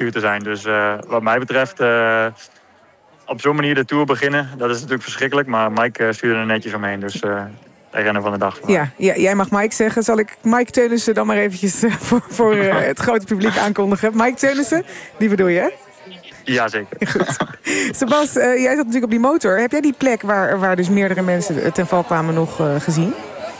uur te zijn. Dus wat mij betreft op zo'n manier de Tour beginnen, dat is natuurlijk verschrikkelijk. Maar Mike stuurde er netjes omheen, dus de renner van de dag. Ja, jij mag Mike zeggen. Zal ik Mike Teunissen dan maar eventjes voor het grote publiek aankondigen? Mike Teunissen, die bedoel je, hè? Jazeker. Goed. Sebas, jij zat natuurlijk op die motor. Heb jij die plek waar dus meerdere mensen ten val kwamen nog gezien?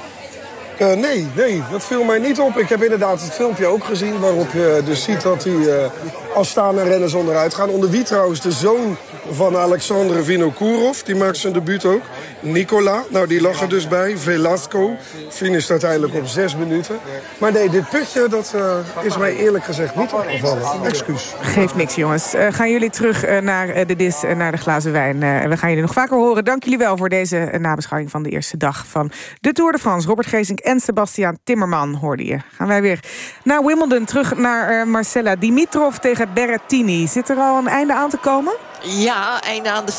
Nee, dat viel mij niet op. Ik heb inderdaad het filmpje ook gezien waarop je dus ziet dat die Astana renners onderuit gaan. Onder wie trouwens de zoon van Alexandre Vinokourov. Die maakt zijn debuut ook. Nicola, nou die lag er dus bij. Velasco, finisht uiteindelijk op 6 minuten. Maar nee, dit putje, dat is mij eerlijk gezegd niet opgevallen. Excuus. Geeft niks, jongens. Gaan jullie terug naar de dis, naar de glazen wijn. We gaan jullie nog vaker horen. Dank jullie wel voor deze nabeschouwing van de eerste dag van de Tour de France. Robert Geesink en Sebastiaan Timmerman hoorde je. Gaan wij weer naar Wimbledon, terug naar Marcella Dimitrov tegen Berrettini. Zit er al een einde aan te komen? Ja, einde aan de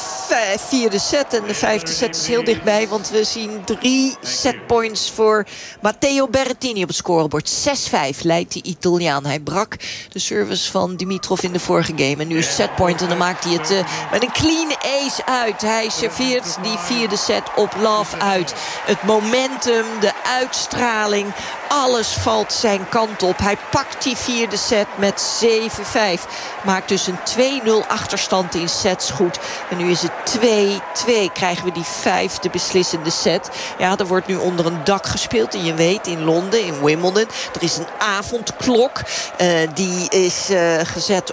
4e set. En de 5e set is heel dichtbij. Want we zien 3 setpoints voor Matteo Berrettini op het scorebord. 6-5 leidt die Italiaan. Hij brak de service van Dimitrov in de vorige game. En nu is setpoint en dan maakt hij het met een clean ace uit. Hij serveert die 4e set op love uit. Het momentum, de uitstraling, alles valt zijn kant op. Hij pakt die 4e set met 7-5. Maakt dus een 2-0 achterstand in sets goed. En nu is het 2-2. Krijgen we die 5e beslissende set. Ja, er wordt nu onder een dak gespeeld. En je weet, in Londen, in Wimbledon. Er is een avondklok. Die is gezet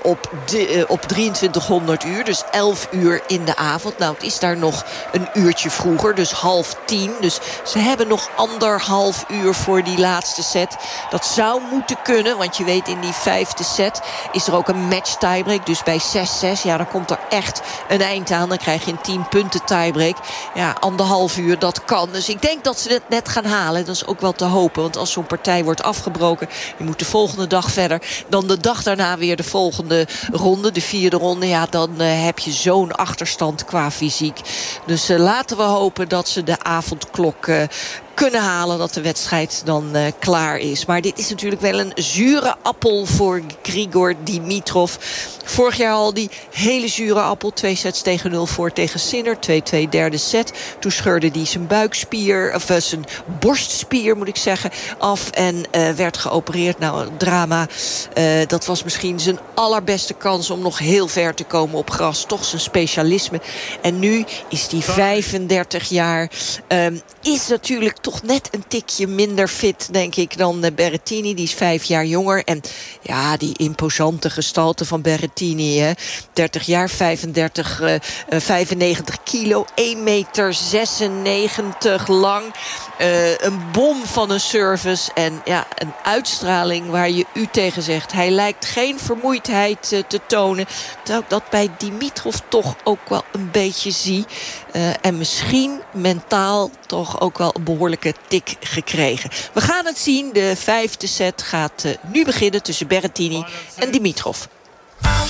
op 2300 uur. Dus 11 uur in de avond. Nou, het is daar nog een uurtje vroeger. Dus 9:30. Dus ze hebben nog 1,5 uur voor die laatste set. Dat zou moeten kunnen. Want je weet, in die 5e set is er ook een match tiebreak. Dus bij 6-6, ja, dan komt er echt een eind aan. Dan krijg je een 10 punten tiebreak. Ja, 1,5 uur, dat kan. Dus ik denk dat ze het net gaan halen. Dat is ook wel te hopen. Want als zo'n partij wordt afgebroken, je moet de volgende dag verder. Dan de dag daarna weer de volgende ronde, de 4e ronde. Ja, dan heb je zo'n achterstand qua fysiek. Dus laten we hopen dat ze de avondklok kunnen halen, dat de wedstrijd dan klaar is. Maar dit is natuurlijk wel een zure appel voor Grigor Dimitrov. Vorig jaar al die hele zure appel. 2 sets tegen 0 voor tegen Sinner. 2-2 derde set. Toen scheurde hij zijn buikspier, of zijn borstspier moet ik zeggen, af. En werd geopereerd. Nou, een drama. Dat was misschien zijn allerbeste kans om nog heel ver te komen op gras. Toch zijn specialisme. En nu is hij 35 jaar. Is natuurlijk toch net een tikje minder fit, denk ik, dan Berrettini. Die is 5 jaar jonger. En ja, die imposante gestalte van Berrettini, hè. 30 jaar, 95 kilo, 1,96 meter lang. Een bom van een service en ja, een uitstraling waar je u tegen zegt. Hij lijkt geen vermoeidheid te tonen. Terwijl ik dat bij Dimitrov toch ook wel een beetje zie. En misschien mentaal toch ook wel een behoorlijke tik gekregen. We gaan het zien. De 5e set gaat nu beginnen tussen Berrettini en Dimitrov.